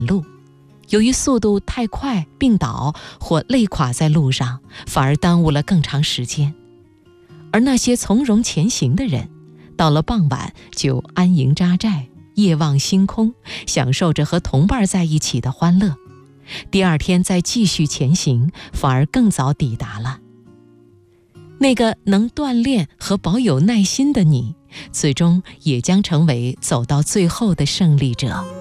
路，由于速度太快病倒或累垮在路上，反而耽误了更长时间。而那些从容前行的人，到了傍晚就安营扎寨，夜望星空，享受着和同伴在一起的欢乐。第二天再继续前行，反而更早抵达了。那个能锻炼和保有耐心的你，最终也将成为走到最后的胜利者。